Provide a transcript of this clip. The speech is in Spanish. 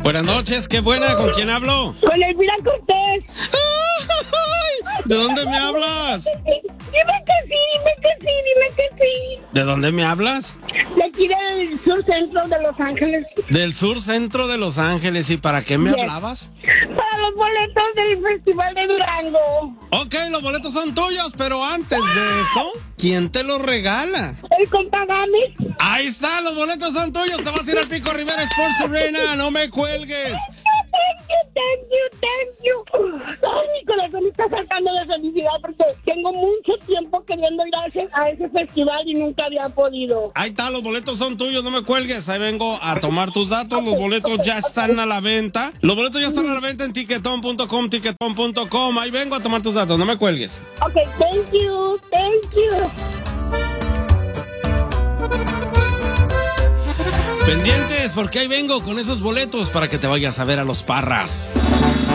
Buenas noches, qué buena, ¿con quién hablo? Con Elvira Cortés. ¿De dónde me hablas? Dime que sí. ¿De dónde me hablas? De aquí del sur centro de Los Ángeles. Del sur centro de Los Ángeles, ¿y para qué me hablabas? Para los boletos del Festival de Durango. Ok, los boletos son tuyos, pero antes de eso, ¿quién te los regala? El compa Gamis. Ahí está, los boletos son tuyos, te vas a ir al Pico Rivera Sports Arena, no me cuelgues. Thank you. Ay, mi corazón está saltando de felicidad porque tengo mucho tiempo queriendo ir a ese festival y nunca había podido. Ahí está, los boletos son tuyos, no me cuelgues. Ahí vengo a tomar tus datos. Los boletos ya están a la venta. Los boletos ya están a la venta en ticketon.com. Ahí vengo a tomar tus datos, no me cuelgues. Ok, thank you. Pendientes, porque ahí vengo con esos boletos para que te vayas a ver a los Parras.